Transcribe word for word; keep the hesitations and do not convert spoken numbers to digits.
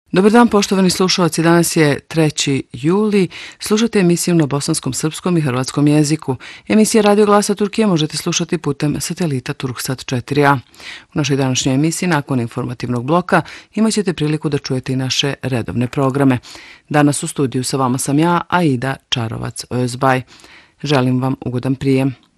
Dobar dan, poštovani slušalci, danas je treći juli, slušate emisiju na bosanskom, srpskom i hrvatskom jeziku. Emisija Radio Glasa Turkije možete slušati putem satelita Turksat četiri a. U našoj današnjoj emisiji, nakon informativnog bloka, imat ćete priliku da čujete i naše redovne programe. Danas u studiju sa vama sam ja, Aida Čarovac-Ozbaj. Želim vam ugodan prijem.